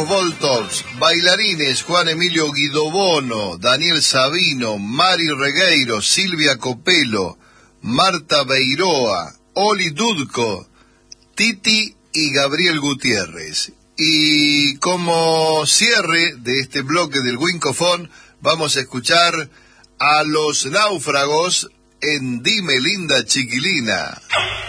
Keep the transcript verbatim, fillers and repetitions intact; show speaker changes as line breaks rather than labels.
los Voltops, bailarines Juan Emilio Guidobono, Daniel Sabino, Mari Regueiro, Silvia Copelo, Marta Beiroa, Oli Dudko, Titi y Gabriel Gutiérrez. Y como cierre de este bloque del Winkofón, vamos a escuchar a Los Náufragos en Dime Linda Chiquilina.